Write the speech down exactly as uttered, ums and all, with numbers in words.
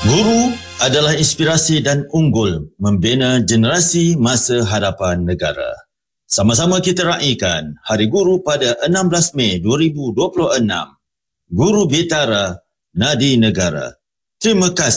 Guru adalah inspirasi dan unggul membina generasi masa hadapan negara. Sama-sama kita raikan Hari Guru pada enam belas Mei dua ribu dua puluh enam. Guru Bitara, Nadi Negara. Terima kasih.